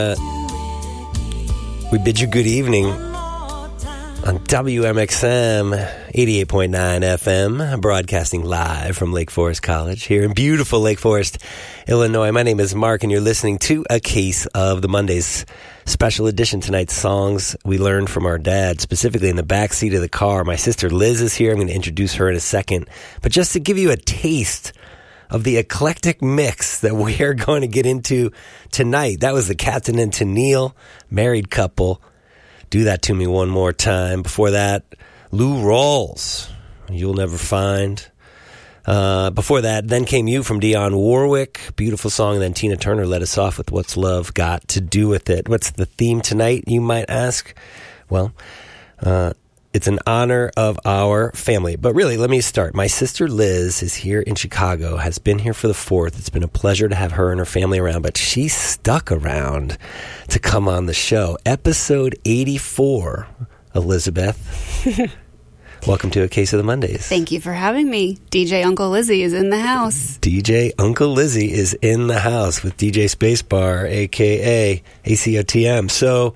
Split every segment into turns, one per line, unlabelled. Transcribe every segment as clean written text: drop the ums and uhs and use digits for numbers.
We bid you good evening on WMXM 88.9 FM, broadcasting live from Lake Forest College here in beautiful Lake Forest, Illinois. My name is Mark, and you're listening to A Case of the Mondays special edition. Tonight's songs we learned from our dad, specifically in the back seat of the car. My sister Liz is here. I'm going to introduce her in a second. But just to give you a taste of the eclectic mix that we are going to get into tonight. That was the Captain and Tennille, married couple. Do That To Me One More Time. Before that, Lou Rawls, You'll Never Find. Before that, Then Came You from Dionne Warwick. Beautiful song. And then Tina Turner led us off with What's Love Got to Do With It. What's the theme tonight, you might ask? Well, it's in honor of our family. But really, let me start. My sister Liz is here in Chicago, has been here for the 4th. It's been a pleasure to have her and her family around, but she stuck around to come on the show. Episode 84, Elizabeth. Welcome to A Case of the Mondays.
Thank you for having me. DJ Uncle Lizzie is in the house.
DJ Uncle Lizzie is in the house with DJ Spacebar, a.k.a. ACOTM. So,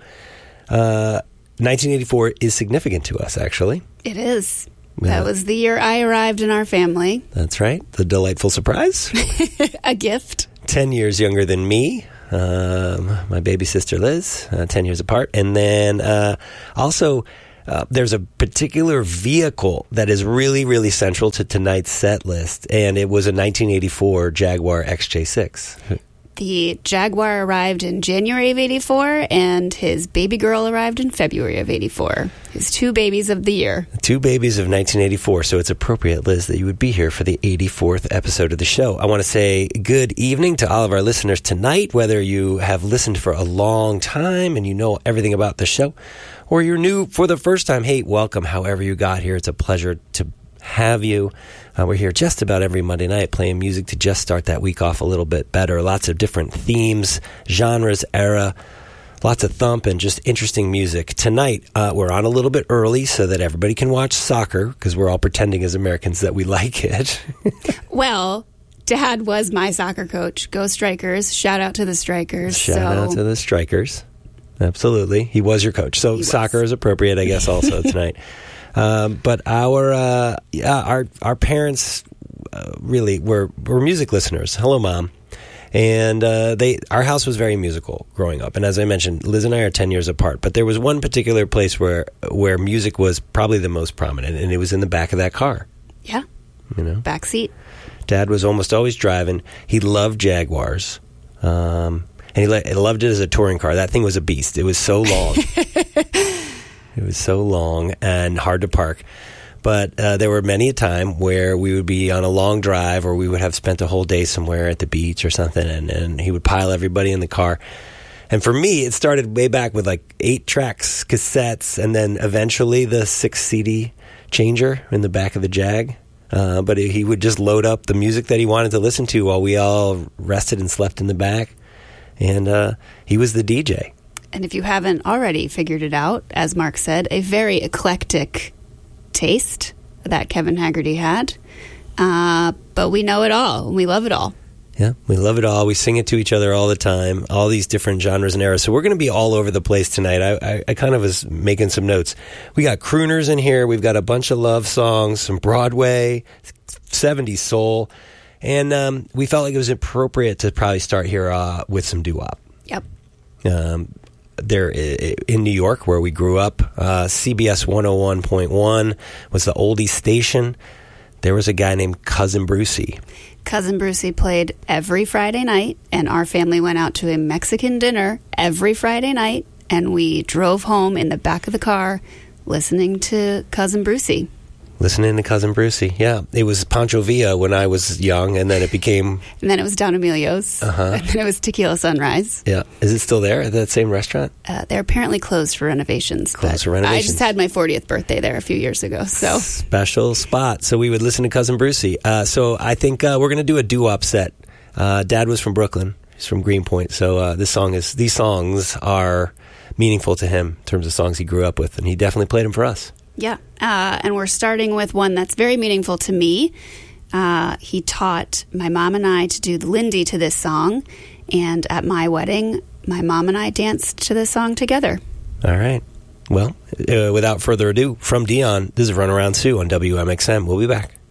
1984 is significant to us, actually.
It is. That was the year I arrived in our family.
That's right. The delightful surprise.
A gift.
10 years younger than me. My baby sister Liz, 10 years apart. And then also, there's a particular vehicle that is really, really central to tonight's set list. And it was a 1984 Jaguar XJ6.
The Jaguar arrived in January of 84, and his baby girl arrived in February of 84. His two babies of the year. Two babies of 1984, so it's appropriate, Liz, that you would be here for the 84th episode of the show. I want to say good evening to all of our listeners tonight, whether you have listened for a long time and you know everything about the show, or you're new for the first time. Hey, welcome, however you got here. It's a pleasure to have you. We're here just about every Monday night playing music to just start that week off a little bit better. Lots of different themes, genres, era, lots of thump, and just interesting music. Tonight, we're on a little bit early so that everybody can watch soccer, because we're all pretending as Americans that we like it. Well, Dad was my soccer coach. Go Strikers. Shout out to the Strikers.
Shout out to the Strikers. Absolutely. He was your coach. So soccer is appropriate, I guess, also tonight. But our parents really were music listeners. Hello, Mom. And our house was very musical growing up. And as I mentioned, Liz and I are 10 years apart. But there was one particular place where music was probably the most prominent, and it was in the back of that car.
Yeah.
You know,
back seat.
Dad was almost always driving. He loved Jaguars. And he loved it as a touring car. That thing was a beast. It was so long. It was so long and hard to park. But there were many a time where we would be on a long drive, or we would have spent a whole day somewhere at the beach or something, and he would pile everybody in the car. And for me, it started way back with like 8 tracks, cassettes, and then eventually the 6 CD changer in the back of the Jag. But he would just load up the music that he wanted to listen to while we all rested and slept in the back. And he was the DJ.
And if you haven't already figured it out, as Mark said, a very eclectic taste that Kevin Haggerty had. But we know it all, and we love it all.
Yeah, we love it all. We sing it to each other all the time, all these different genres and eras. So we're going to be all over the place tonight. I kind of was making some notes. We got crooners in here. We've got a bunch of love songs, some Broadway, 70s soul. And we felt like it was appropriate to probably start here with some doo-wop.
Yep.
There in New York, where we grew up, CBS 101.1 was the oldie station. There was a guy named Cousin Brucey.
Cousin Brucey played every Friday night, and our family went out to a Mexican dinner every Friday night, and we drove home in the back of the car listening to Cousin Brucey.
Listening to Cousin Brucey, yeah. It was Pancho Villa when I was young, and then it became...
And then it was Don Emilio's, and then it was Tequila Sunrise.
Yeah. Is it still there at that same restaurant?
They're apparently closed for renovations.
Closed for renovations.
I just had my 40th birthday there a few years ago, so...
Special spot. So we would listen to Cousin Brucey. So I think we're going to do a doo-wop set. Dad was from Brooklyn. He's from Greenpoint. So these songs are meaningful to him in terms of songs he grew up with, and he definitely played them for us.
Yeah, and we're starting with one that's very meaningful to me. He taught my mom and I to do the Lindy to this song, and at my wedding, my mom and I danced to this song together.
All right. Well, without further ado, from Dion, this is Run Around Sue on WMXM. We'll be back.